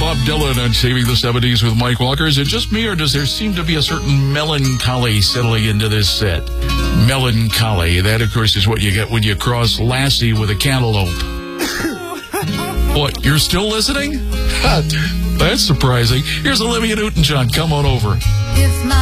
Bob Dylan on Saving the 70s with Mike Walker. Is it just me, or does there seem to be a certain melancholy settling into this set? Melancholy. That, of course, is what you get when you cross Lassie with a cantaloupe. What, you're still listening? That's surprising. Here's Olivia Newton-John. Come on over. If my